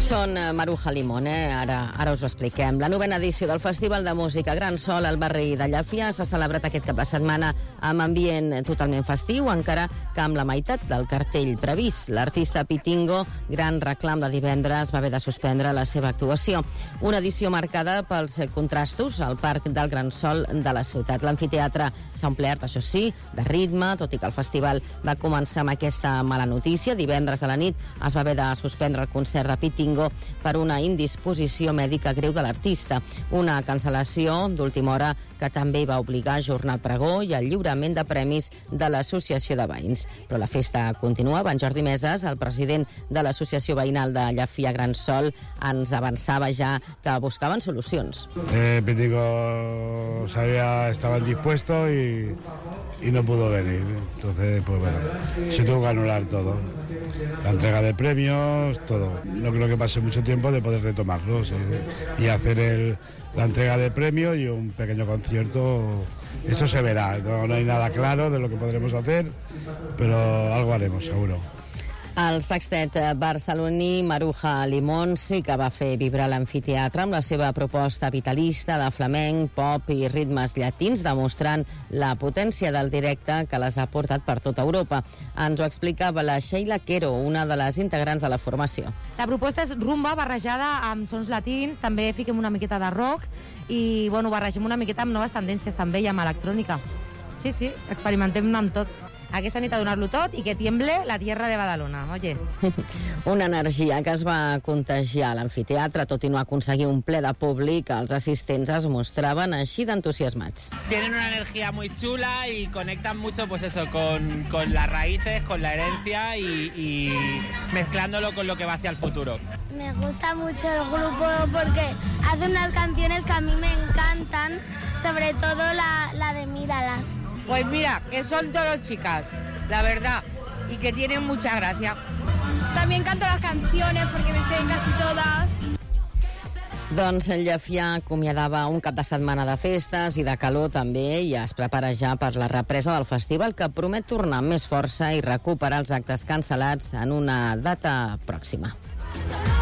Són Maruja Limón, ara us ho expliquem. La 9ª edició del Festival de Música Gran Sol al barri de Llafia s'ha celebrat aquest cap de setmana amb ambient totalment festiu, encara que amb la meitat del cartell previst. L'artista Pitingo, gran reclam de divendres, va haver de suspendre la seva actuació. Una edició marcada pels contrastos al Parc del Gran Sol de la ciutat. L'amfiteatre s'ha omplert, això sí, de ritme, tot i que el festival va començar amb aquesta mala notícia. Divendres a la nit es va haver de suspendre el concert de Pitingo per una indisposició mèdica greu de l'artista. Una cancel·lació d'última hora que també va obligar a ajornar el pregó i el lliurament de premis de l'Associació de Veïns. Però la festa continuava. En Jordi Mesas, el president de l'Associació Veïnal de Llafia Gran Sol, ens avançava ja que buscaven solucions. Pitingo estaba indispuesto y no pudo venir. Entonces, pues bueno, se tuvo que anular todo. La entrega de premios, todo. No creo que pase mucho tiempo de poder retomarlo, ¿sí? Y hacer la entrega de premios y un pequeño concierto. Eso se verá. No hay nada claro de lo que podremos hacer, pero algo haremos, seguro. El sextet barceloní Maruja Limón sí que va fer vibrar l'amfiteatre amb la seva proposta vitalista de flamenc, pop i ritmes llatins, demostrant la potència del directe que les ha portat per tota Europa. Ens ho explicava la Sheila Quero, una de les integrants de la formació. La proposta és rumba barrejada amb sons latins, també fiquem una miqueta de rock i barregem una miqueta amb noves tendències també i amb electrònica. Sí, experimentem amb tot. Aquesta nit a donar-lo tot i que tiemble la tierra de Badalona, oye. Una energia que es va contagiar a l'amfiteatre, tot i no aconseguir un ple de públic, els assistents es mostraven així d'entusiasmats. Tienen una energía muy chula y conectan mucho pues eso, con las raíces, con la herencia y mezclándolo con lo que va hacia el futuro. Me gusta mucho el grupo porque hace unas canciones que a mí me encantan, sobre todo la de Míralas. Pues mira, que son todos chicas, la verdad, y que tienen mucha gracia. También canto las canciones porque me sé casi todas. Doncs el Llafia acomiadava un cap de setmana de festes i de calor també i es prepara ja per la represa del festival que promet tornar amb més força i recuperar els actes cancel·lats en una data pròxima.